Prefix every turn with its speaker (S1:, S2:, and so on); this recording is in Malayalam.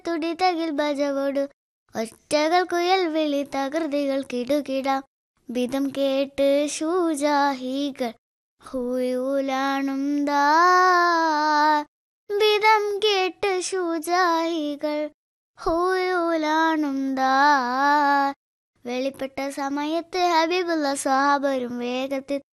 S1: തുടിതകിൽ ബജവോടു ഒറ്റകൾ കുയൽ വിളി തകൃതികൾ കിടുകിടാം വിധം കേട്ട് ശൂജാഹികൾ ഹൂയൂലാണുംദാ വിധം കേട്ട് ശൂജാഹികൾ ഹൂയൂലാണുംദാ വെളിപ്പെട്ട സമയത്ത് ഹബീബുള്ള സ്വഹാബരും വേഗത്തിൽ